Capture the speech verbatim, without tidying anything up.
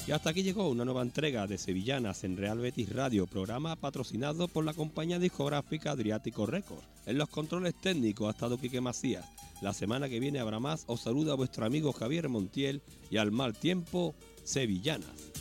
Y hasta aquí llegó una nueva entrega de Sevillanas en Real Betis Radio, programa patrocinado por la compañía discográfica Adriático Records. En los controles técnicos ha estado Quique Macías. La semana que viene habrá más. Os saluda vuestro amigo Javier Montiel y al mal tiempo, Sevillanas.